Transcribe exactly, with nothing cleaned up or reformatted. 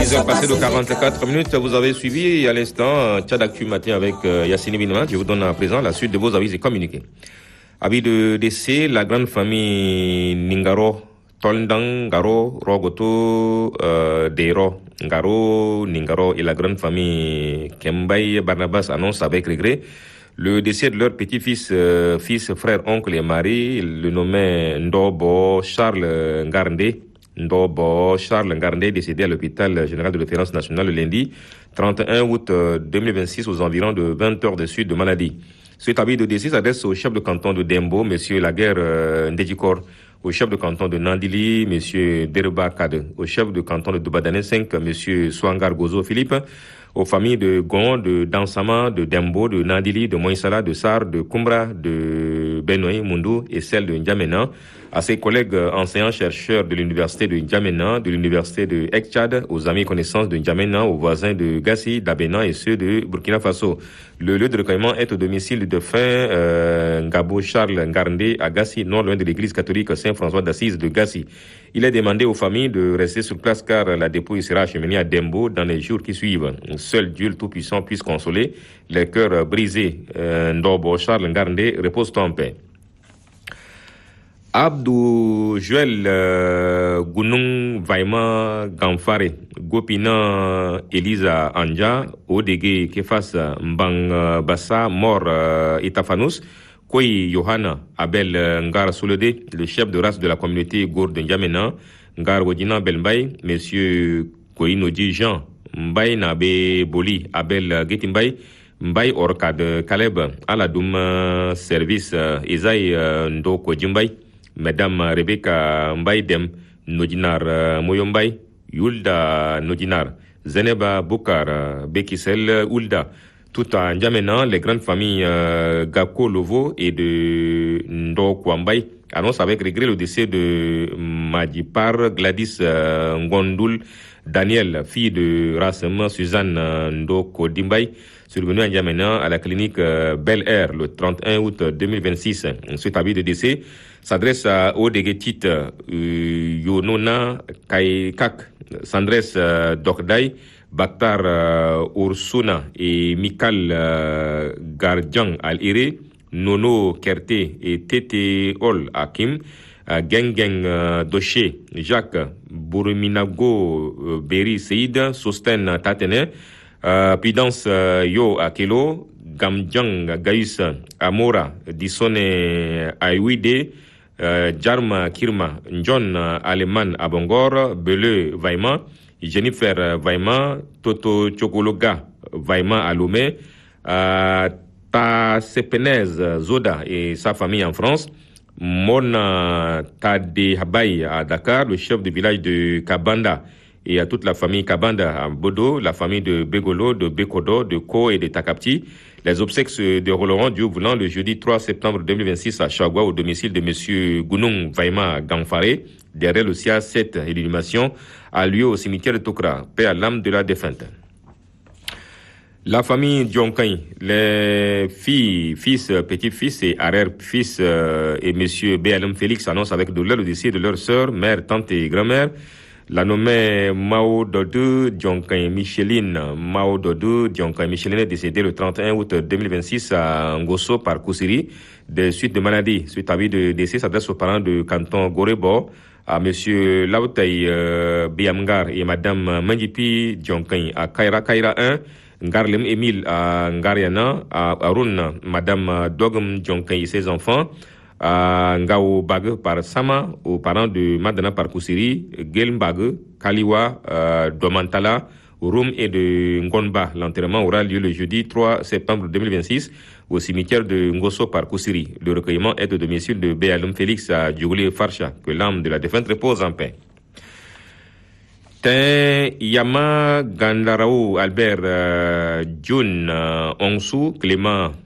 six heures passées de quarante-quatre minutes, vous avez suivi à l'instant Tchad Actu Matin avec euh, Yassine Binema. Je vous donne à présent la suite de vos avis et communiqués. Avis de décès, la grande famille Ningaro, Tolndang, Ngaro, Rogoto, euh, Dero, Ngaro, Ningaro et la grande famille Kembaye Barnabas annoncent avec regret le décès de leur petit-fils, euh, fils, frère, oncle et mari, le nommé Ndobo Charles Ngarnde. Ndobo Charles Ngarnde, décédé à l'hôpital général de référence nationale le lundi trente et un août deux mille vingt-six aux environs de vingt heures de suite de maladie. Cet avis de décès s'adresse au chef de canton de Dembo, monsieur Laguerre euh, Ndedjikor, au chef de canton de Nandili, monsieur Derba Kade, au chef de canton de Dobadane cinq, monsieur Swangar Gozo Philippe, aux familles de Gon, de Dansama, de Dembo, de Nandili, de Moïsala, de Sar, de Kumbra, de Benoît Mundu et celle de N'Djamena, à ses collègues enseignants-chercheurs de l'université de N'Djamena, de l'université de Ekchad, aux amis connaissances de N'Djamena, aux voisins de Gassi, d'Abena et ceux de Burkina Faso. Le lieu de recueillement est au domicile de fin euh, Ngabo Charles Ngarnde à Gassi, non loin de l'église catholique Saint-François d'Assise de Gassi. Il est demandé aux familles de rester sur place car la dépouille sera acheminée à Dembo dans les jours qui suivent. Seul Dieu le Tout-Puissant puisse consoler les cœurs brisés. Euh, Ndobo Charles Ngarnde repose en paix. Abdou Joël euh, Gounung Vaima Gamfare Gopina Elisa Anja Odege Kefas Mbang Bassa Mort euh, Itafanous Koi Yohana Abel Ngar Soulede, le chef de race de la communauté Gourde N'Djamena, Ngar Wodina Belmbaye, monsieur Koinoji Jean Mbaye Nabe Boli Abel Getimbaye, Mbaye Orkad Kaleb Aladoum Service Esaï Ndoko Djimbaye, Madame Rebecca Mbaye Dem, Nodinar Moyombay, Yulda Nodinar, Zeneba Boukar, Bekisel Ulda, tout en N'Djamena, les grandes familles euh, Gako Lovo et de Ndokwambay annoncent avec regret le décès de Madjipar Gladys euh, Ngondoul Daniel, fille de Rassem Suzanne euh, Ndoko Dimbay, survenue à N'Djamena à la clinique euh, Bel Air le trente et un août deux mille vingt-six. Cet avis de décès s'adresse à Odegetit euh, Yonona Kaikak, s'adresse euh, Dokdai, Bakhtar euh, Ursuna et Mikal euh, Gardjan Al-Ire, Nono Kerte et Tete Ol Hakim, euh, Gengeng euh, Doché, Jacques Bourminago euh, Beri Seid, Sosten Tatene, euh, Pidance euh, Yo Akelo, Gamjang Gaïs Amora, Dissone Aiwide, euh, Jarma Kirma, John Aleman Abongor, Bele Vaima, Jennifer Vaima, Toto Chokologa Vaima Alomé, euh, Ta Sepenez Zoda et sa famille en France, Mona Tade Habaye à Dakar, le chef de village de Kabanda, et à toute la famille Kabanda à Bodo, la famille de Begolo, de Bekodo, de Ko et de Takapti. Les obsèques se dérouleront Dieu voulant le jeudi trois septembre deux mille vingt-six à Chagua au domicile de monsieur Gounung Vaima Gamfare. Derrière le C I A sept et l'inhumation a lieu au cimetière de Tokra, paix à l'âme de la défunte. La famille Djonkay, les filles, fils, petits-fils et arrière-fils euh, et monsieur B L M Félix annoncent avec douleur le décès de leur sœur, mère, tante et grand-mère. La nommée Mao Dodou Djonkay Micheline, Mao Dodou Djonkay Micheline est décédée le trente et un août deux mille vingt-six à Ngosso par Koussiri, des suites de maladie. Suite à avis de décès s'adresse aux parents de canton Gorebo, à monsieur Lautay euh, Biamgar et madame Mandipi Djonkay à Kaira Kaira un, Ngarlem Emile à Ngariana, à Arun, madame Dogum Djonkay et ses enfants, à Ngao Bag par Sama, aux parents de Madana par Koussiri, Gelmbag, Kaliwa, euh, Domantala, Rum et de Ngonba. L'enterrement aura lieu le jeudi trois septembre deux mille vingt-six au cimetière de Ngosso par Koussiri. Le recueillement est au domicile de Béaloum Félix à Djougli Farsha. Que l'âme de la défunte repose en paix. Ten Yama Gandarao Albert euh, Jun euh, Onsu Clément